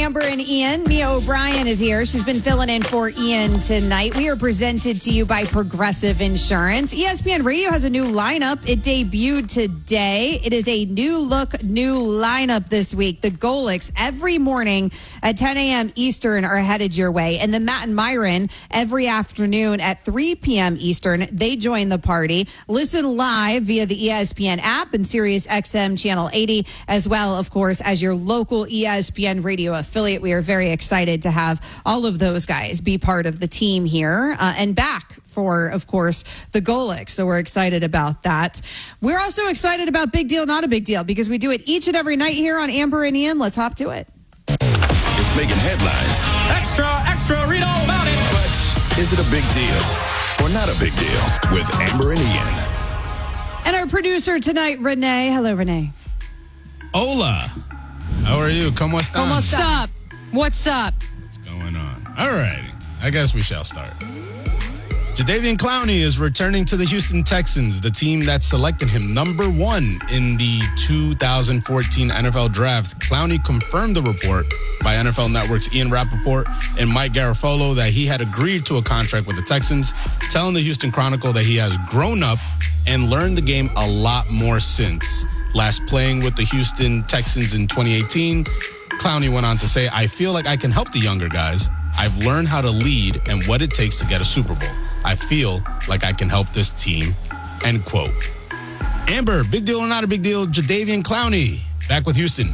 Amber and Ian. Mia O'Brien is here. She's been filling in for Ian tonight. We are presented to you by Progressive Insurance. ESPN Radio has a new lineup. It debuted today. It is a new look, new lineup this week. The Golics every morning at 10 a.m. Eastern are headed your way. And then Matt and Myron every afternoon at 3 p.m. Eastern. They join the party. Listen live via the ESPN app and Sirius XM Channel 80, as well, of course, as your local ESPN Radio affiliate. We are very excited to have all of those guys be part of the team here and back for, of course, the Golics. So we're excited about that. We're also excited about Big Deal, Not a Big Deal, because we do it each and every night here on Amber and Ian. Let's hop to it. It's making headlines. Extra, read all about it. But is it a big deal or not a big deal with Amber and Ian? And our producer tonight, Renee. Hello, Renee. Hola. How are you? ¿Cómo están? What's up? What's up? What's going on? All right. I guess we shall start. Jadeveon Clowney is returning to the Houston Texans, the team that selected him number 1 in the 2014 NFL Draft. Clowney confirmed the report by NFL Network's Ian Rappaport and Mike Garafolo that he had agreed to a contract with the Texans, telling the Houston Chronicle that he has grown up and learned the game a lot more since last playing with the Houston Texans in 2018. Clowney went on to say, "I feel like I can help the younger guys. I've learned how to lead and what it takes to get a Super Bowl. I feel like I can help this team." End quote. Amber, big deal or not a big deal? Jadeveon Clowney back with Houston.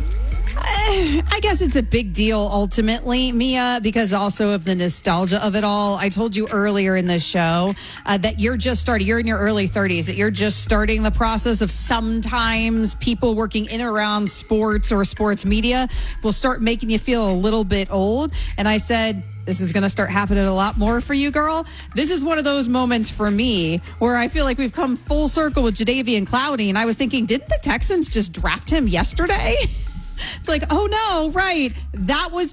I guess it's a big deal ultimately, Mia, because also of the nostalgia of it all. I told you earlier in the show that you're in your early 30s, that you're just starting the process of sometimes people working in and around sports or sports media will start making you feel a little bit old. And I said, this is going to start happening a lot more for you, girl. This is one of those moments for me where I feel like we've come full circle with Jadeveon Clowney. And I was thinking, didn't the Texans just draft him yesterday? It's like, oh no, right. That was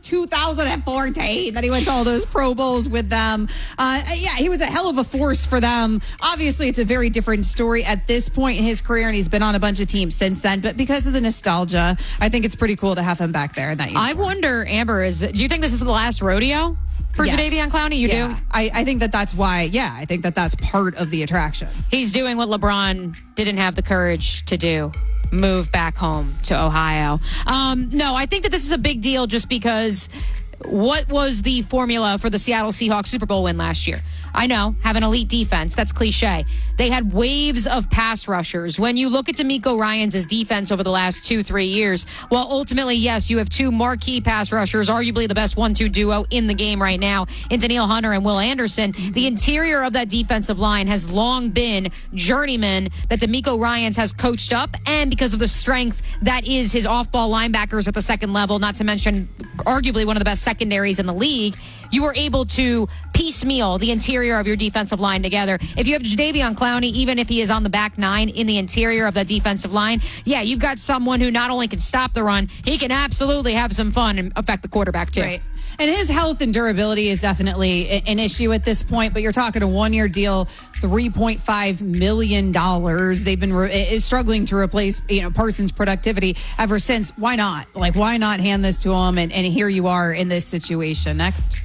2014 that he went to all those Pro Bowls with them. Yeah, he was a hell of a force for them. Obviously, it's a very different story at this point in his career, and he's been on a bunch of teams since then. But because of the nostalgia, I think it's pretty cool to have him back there in that uniform. I wonder, Amber, do you think this is the last rodeo for Jadeveon Clowney? You do? I think that's why. Yeah, I think that's part of the attraction. He's doing what LeBron didn't have the courage to do. Move back home to Ohio. No, I think that this is a big deal just because what was the formula for the Seattle Seahawks Super Bowl win last year? I know, have an elite defense. That's cliche. They had waves of pass rushers. When you look at DeMeco Ryans' defense over the last 2-3 years, well, ultimately, yes, you have two marquee pass rushers, arguably the best 1-2 duo in the game right now, in Danielle Hunter and Will Anderson. The interior of that defensive line has long been journeyman that DeMeco Ryans has coached up, and because of the strength that is his off-ball linebackers at the second level, not to mention arguably one of the best secondaries in the league, you were able to piecemeal the interior of your defensive line together. If you have Jadeveon Clowney, even if he is on the back 9 in the interior of that defensive line, yeah, you've got someone who not only can stop the run, he can absolutely have some fun and affect the quarterback too. Right. And his health and durability is definitely an issue at this point, but you're talking a 1-year deal, $3.5 million. They've been struggling to replace Parsons' productivity ever since. Why not? Why not hand this to him? And here you are in this situation. Next.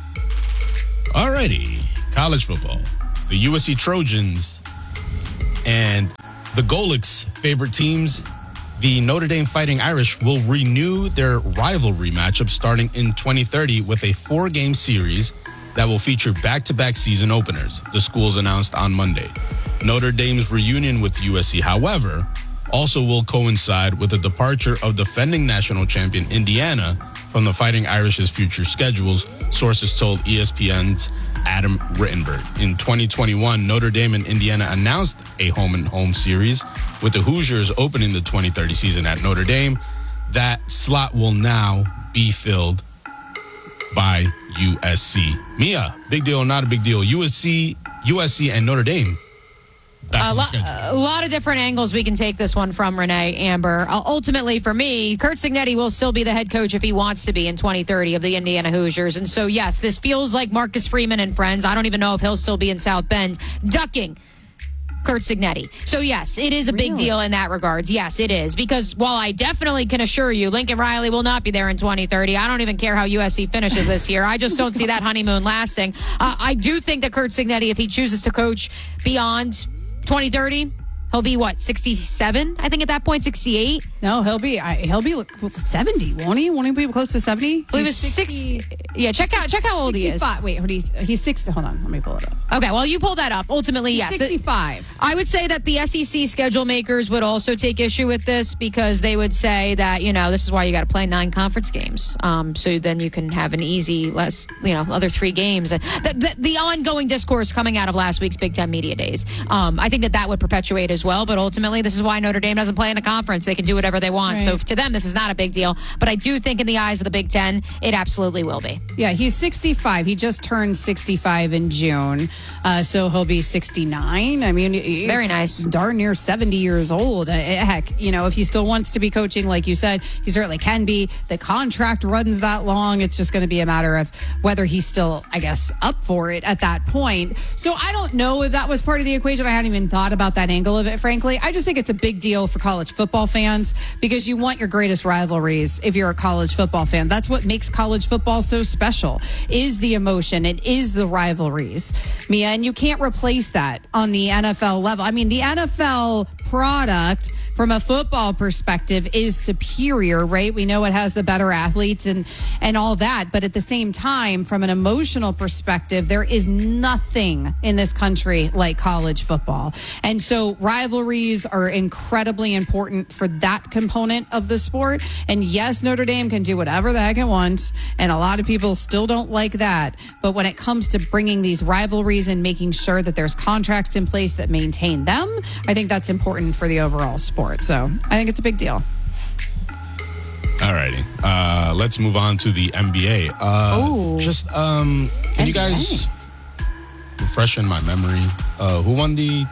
Alrighty, college football. The USC Trojans and the Golics' favorite teams, the Notre Dame Fighting Irish, will renew their rivalry matchup starting in 2030 with a 4-game series that will feature back-to-back season openers, the schools announced on Monday. Notre Dame's reunion with USC, however, also will coincide with the departure of defending national champion Indiana from the Fighting Irish's future schedules, sources told ESPN's Adam Rittenberg. In 2021, Notre Dame and Indiana announced a home-and-home series, with the Hoosiers opening the 2030 season at Notre Dame. That slot will now be filled by USC. Mia, big deal or not a big deal? USC and Notre Dame. A lot of different angles we can take this one from, Renee, Amber. Ultimately, for me, Curt Cignetti will still be the head coach if he wants to be in 2030 of the Indiana Hoosiers. And so, yes, this feels like Marcus Freeman and friends. I don't even know if he'll still be in South Bend, ducking Curt Cignetti. So, yes, it is a big deal in that regards. Yes, it is. Because while I definitely can assure you Lincoln Riley will not be there in 2030, I don't even care how USC finishes this year. I just don't see that honeymoon lasting. I do think that Curt Cignetti, if he chooses to coach beyond 2030, he'll be, 67? I think at that point, 68. No, he'll be 70, won't he? Won't he be close to 70? I believe it's 60. Yeah, check how old he is. Wait, he's 60. Hold on, let me pull it up. Okay, well, you pull that up. Ultimately, yes. 65. I would say that the SEC schedule makers would also take issue with this because they would say that, this is why you got to play 9 conference games. So then you can have an easy, other 3 games. The ongoing discourse coming out of last week's Big Ten Media Days, I think that would perpetuate as well. But ultimately, this is why Notre Dame doesn't play in the conference. They can do whatever they want. Right. So to them, this is not a big deal. But I do think in the eyes of the Big Ten, it absolutely will be. Yeah, he's 65. He just turned 65 in June. So he'll be 69. I mean, very nice. Darn near 70 years old. Heck, if he still wants to be coaching, like you said, he certainly can be. The contract runs that long. It's just going to be a matter of whether he's still, I guess, up for it at that point. So I don't know if that was part of the equation. I hadn't even thought about that angle of it, frankly. I just think it's a big deal for college football fans because you want your greatest rivalries if you're a college football fan. That's what makes college football so special, is the emotion. It is the rivalries, Mia, and you can't replace that on the NFL level. I mean, the NFL product from a football perspective is superior, right? We know it has the better athletes and all that. But at the same time, from an emotional perspective, there is nothing in this country like college football. And so rivalries are incredibly important for that component of the sport. And yes, Notre Dame can do whatever the heck it wants. And a lot of people still don't like that. But when it comes to bringing these rivalries and making sure that there's contracts in place that maintain them, I think that's important for the overall sport. So I think it's a big deal. All righty. Let's move on to the NBA. Can you guys refresh in my memory? Who won the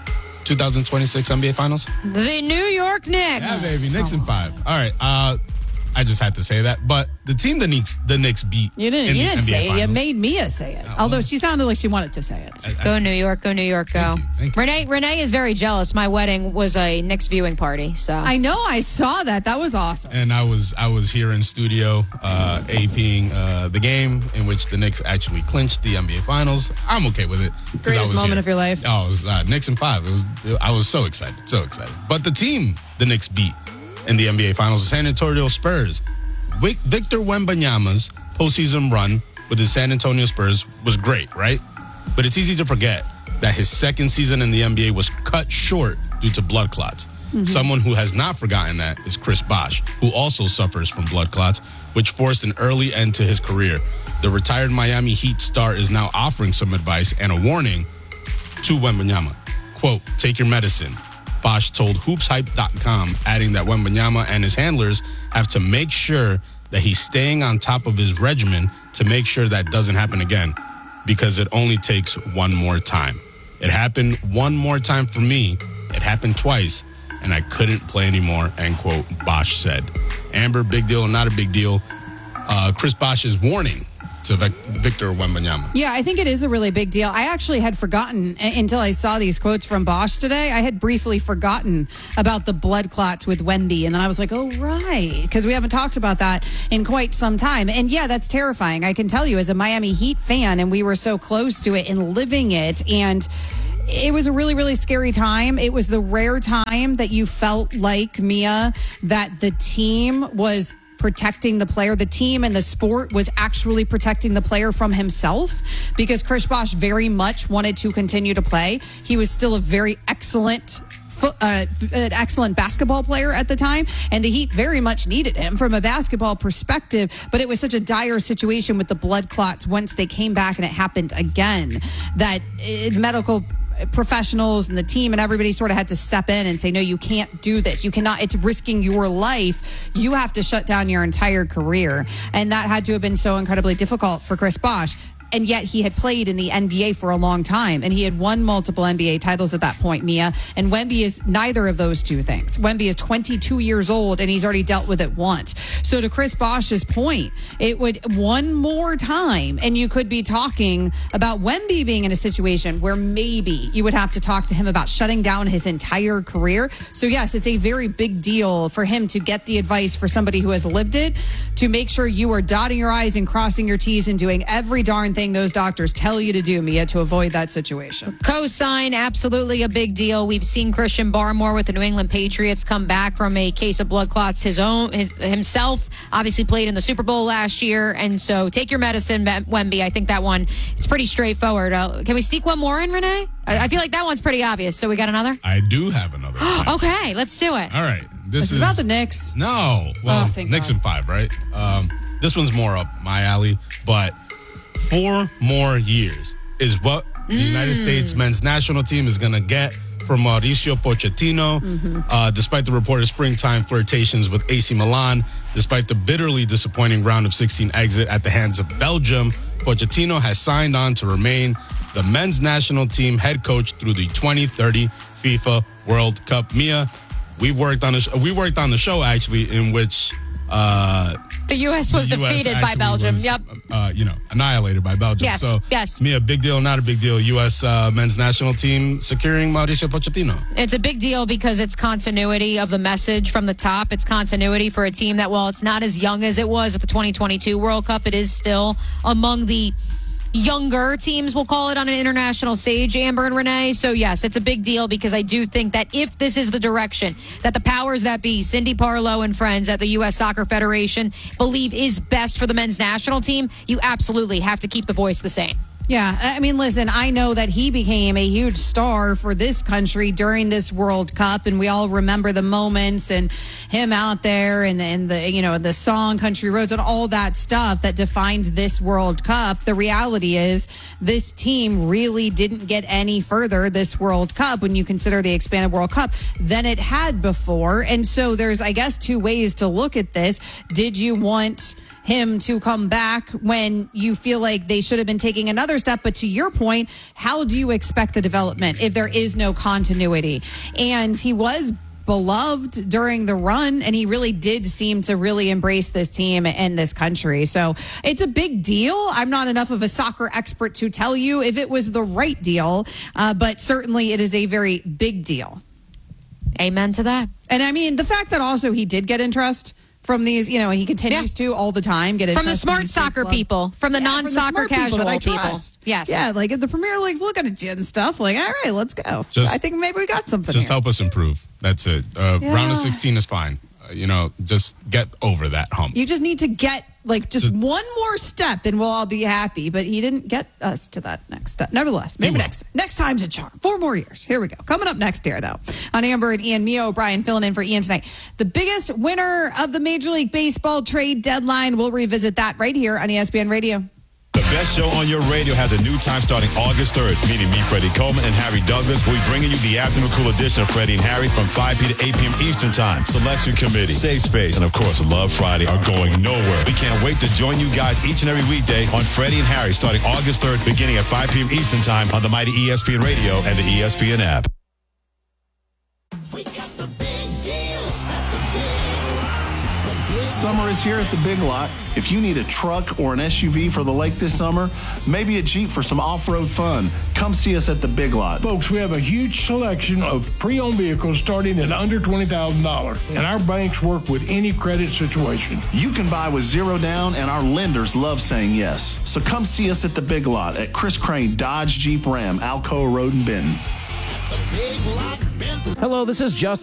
2026 NBA Finals? The New York Knicks. Yeah, baby. Knicks in 5. All right. I just had to say that. But the team the Knicks beat. You didn't say it. You made Mia say it. Oh, although she sounded like she wanted to say it. Go New York, go New York, go. Thank you. Renee is very jealous. My wedding was a Knicks viewing party. So I know, I saw that. That was awesome. And I was here in studio APing the game in which the Knicks actually clinched the NBA Finals. I'm okay with it. Greatest moment of your life. Oh, it was Knicks in 5. I was so excited. But the team the Knicks beat in the NBA Finals, the San Antonio Spurs. Victor Wembanyama's postseason run with the San Antonio Spurs was great, right? But it's easy to forget that his second season in the NBA was cut short due to blood clots. Mm-hmm. Someone who has not forgotten that is Chris Bosh, who also suffers from blood clots, which forced an early end to his career. The retired Miami Heat star is now offering some advice and a warning to Wembanyama. Quote, take your medicine. Bosh told HoopsHype.com, adding that Wembanyama and his handlers have to make sure that he's staying on top of his regimen to make sure that doesn't happen again, because it only takes one more time. It happened one more time for me. It happened twice, and I couldn't play anymore, end quote, Bosh said. Amber, big deal or not a big deal? Chris Bosh's warning to Victor Wembanyama. Yeah, I think it is a really big deal. I actually had forgotten until I saw these quotes from Bosh today. I had briefly forgotten about the blood clots with Wemby, and then I was like, oh, right, because we haven't talked about that in quite some time. And yeah, that's terrifying. I can tell you as a Miami Heat fan, and we were so close to it and living it, and it was a really, really scary time. It was the rare time that you felt like, Mia, that the team was protecting the player. The team and the sport was actually protecting the player from himself, because Chris Bosh very much wanted to continue to play. He was still a very excellent basketball player at the time, and the Heat very much needed him from a basketball perspective, but it was such a dire situation with the blood clots once they came back and it happened again that medical professionals and the team and everybody sort of had to step in and say, no, you can't do this. You cannot, it's risking your life. You have to shut down your entire career. And that had to have been so incredibly difficult for Chris Bosh. and yet he had played in the NBA for a long time, and he had won multiple NBA titles at that point, Mia. And Wemby is neither of those two things. Wemby is 22 years old, and he's already dealt with it once. So to Chris Bosh's point, it would one more time, and you could be talking about Wemby being in a situation where maybe you would have to talk to him about shutting down his entire career. So yes, it's a very big deal for him to get the advice for somebody who has lived it, to make sure you are dotting your I's and crossing your T's and doing every darn thing those doctors tell you to do, Mia, to avoid that situation. Cosign, absolutely a big deal. We've seen Christian Barmore with the New England Patriots come back from a case of blood clots himself. Obviously played in the Super Bowl last year, and so take your medicine, Wemby. I think that one is pretty straightforward. Can we sneak one more in, Renee? I feel like that one's pretty obvious. So we got another? I do have another. Okay, let's do it. All right. This is about the Knicks. No. Well, Knicks God. in 5, right? This one's more up my alley, but 4 more years is what the United States men's national team is going to get from Mauricio Pochettino, despite the reported springtime flirtations with AC Milan, despite the bitterly disappointing round of 16 exit at the hands of Belgium. Pochettino has signed on to remain the men's national team head coach through the 2030 FIFA World Cup. Mia, we worked on the show actually in which the U.S. was defeated by Belgium. Annihilated by Belgium. Yes, so, yes. Mia, big deal, not a big deal. U.S. men's national team securing Mauricio Pochettino. It's a big deal because it's continuity of the message from the top. It's continuity for a team that, while it's not as young as it was at the 2022 World Cup, it is still among the younger teams, we'll call it, on an international stage, Amber and Renee. So yes, it's a big deal because I do think that if this is the direction that the powers that be, Cindy Parlow and friends at the U.S. Soccer Federation, believe is best for the men's national team, you absolutely have to keep the voice the same. Yeah, I mean, listen, I know that he became a huge star for this country during this World Cup, and we all remember the moments and him out there and the song Country Roads and all that stuff that defined this World Cup. The reality is this team really didn't get any further this World Cup when you consider the expanded World Cup than it had before. And so there's, I guess, 2 ways to look at this. Did you want him to come back when you feel like they should have been taking another step? But to your point, how do you expect the development if there is no continuity? And he was beloved during the run, and he really did seem to really embrace this team and this country. So it's a big deal. I'm not enough of a soccer expert to tell you if it was the right deal, but certainly it is a very big deal. Amen to that. And I mean, the fact that also he did get interest from these, he continues to all the time get from the smart soccer people, from the non-soccer casual people. Yes. Yeah, like if the Premier League's looking at you and stuff, like, all right, let's go. I think maybe we got something Just here. help us improve. That's it. Round of 16 is fine. Just get over that hump. You just need to get just one more step and we'll all be happy. But he didn't get us to that next step. Nevertheless, maybe next time's a charm. 4 more years. Here we go. Coming up next year, though, on Amber and Ian, Mia O'Brien filling in for Ian tonight. The biggest winner of the Major League Baseball trade deadline. We'll revisit that right here on ESPN Radio. The best show on your radio has a new time starting August 3rd. Meaning me, Freddie Coleman, and Harry Douglas. We'll be bringing you the afternoon cool edition of Freddie and Harry from 5 p. to 8 p.m. Eastern Time. Selection Committee, Safe Space, and of course, Love Friday are going nowhere. We can't wait to join you guys each and every weekday on Freddie and Harry starting August 3rd, beginning at 5 p.m. Eastern Time on the mighty ESPN Radio and the ESPN app. We got the big deals at the big. Summer is here at the Big Lot. If you need a truck or an SUV for the lake this summer, maybe a Jeep for some off-road fun, come see us at the Big Lot. Folks, we have a huge selection of pre-owned vehicles starting at under $20,000, and our banks work with any credit situation. You can buy with 0 down, and our lenders love saying yes. So come see us at the Big Lot at Chris Crane Dodge Jeep Ram, Alcoa Road in Benton. The Big Lot Benton. Hello, this is Justin.